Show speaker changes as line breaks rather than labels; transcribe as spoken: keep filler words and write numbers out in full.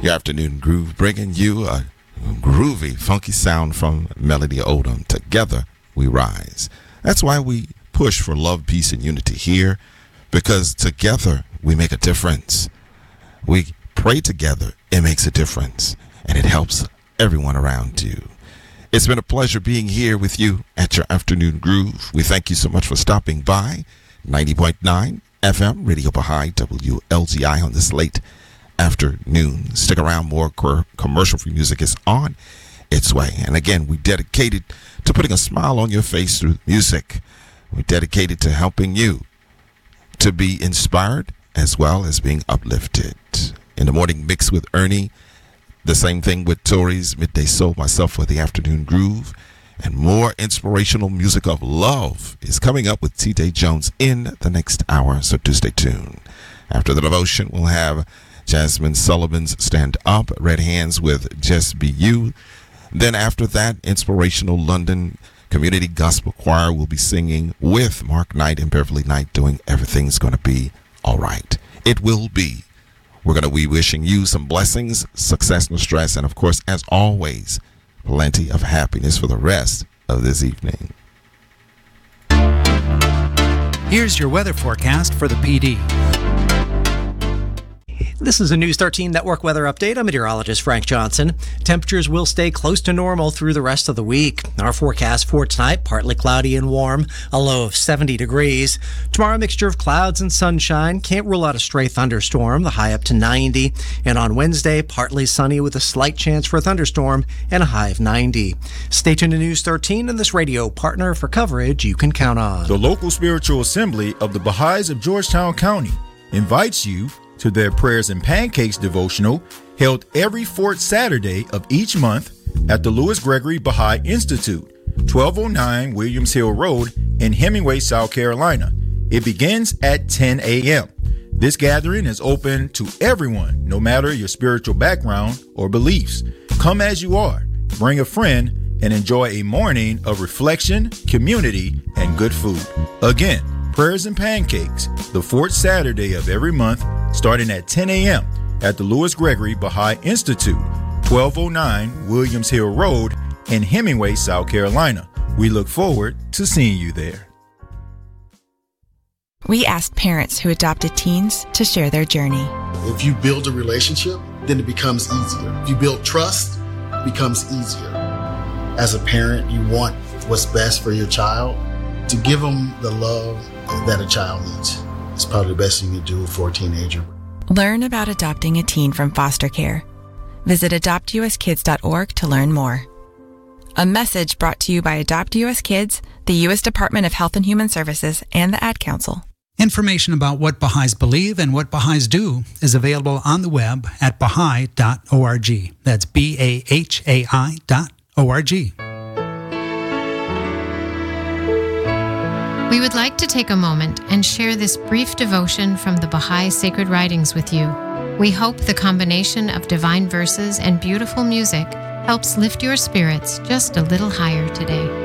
Your afternoon groove, bringing you a groovy, funky sound from Melody Odom. Together we rise. That's why we push for love, peace, and unity here, because together we make a difference. We pray together, it makes a difference, and it helps everyone around you. It's been a pleasure being here with you at your afternoon groove. We thank you so much for stopping by. ninety point nine F M, Radio Baha'i, W L G I on this late afternoon. Stick around, more co- commercial-free music is on its way. And again, we dedicated to putting a smile on your face through music. We're dedicated to helping you to be inspired as well as being uplifted. In the morning mix with Ernie, the same thing with Tori's Midday Soul, myself for the afternoon groove, and more inspirational music of love is coming up with T J Jones in the next hour, so do stay tuned. After the devotion, we'll have Jasmine Sullivan's Stand Up, Red Hands with Just Be You. Then after that, Inspirational London Community Gospel Choir will be singing with Mark Knight and Beverly Knight, doing Everything's Gonna Be All Right. It will be. We're going to be wishing you some blessings, success, no stress, and of course, as always, plenty of happiness for the rest of this evening.
Here's your weather forecast for the P D. This is a News thirteen Network weather update. I'm meteorologist Frank Johnson. Temperatures will stay close to normal through the rest of the week. Our forecast for tonight, partly cloudy and warm, a low of seventy degrees. Tomorrow, a mixture of clouds and sunshine. Can't rule out a stray thunderstorm, the high up to ninety. And on Wednesday, partly sunny with a slight chance for a thunderstorm and a high of ninety. Stay tuned to News thirteen and this radio partner for coverage you can count on.
The local spiritual assembly of the Baha'is of Georgetown County invites you to their Prayers and Pancakes devotional held every fourth Saturday of each month at the Lewis Gregory Baha'i Institute, twelve oh nine Williams Hill Road in Hemingway, South Carolina. It begins at ten a.m. This gathering is open to everyone, no matter your spiritual background or beliefs. Come as you are, bring a friend, and enjoy a morning of reflection, community, and good food. Again, Prayers and Pancakes, the fourth Saturday of every month, starting at ten a.m. at the Lewis Gregory Baha'i Institute, twelve oh nine Williams Hill Road in Hemingway, South Carolina. We look forward to seeing you there.
We asked parents who adopted teens to share their journey.
If you build a relationship, then it becomes easier. If you build trust, it becomes easier. As a parent, you want what's best for your child. To give them the love that a child needs is probably the best thing you do for a teenager.
Learn about adopting a teen from foster care. Visit adopt u s kids dot org to learn more. A message brought to you by Adopt U S Kids, the U S Department of Health and Human Services, and the Ad Council.
Information about what Baha'is believe and what Baha'is do is available on the web at baha'i dot org. That's B A H A I dot O R G.
We would like to take a moment and share this brief devotion from the Baha'i Sacred Writings with you. We hope the combination of divine verses and beautiful music helps lift your spirits just a little higher today.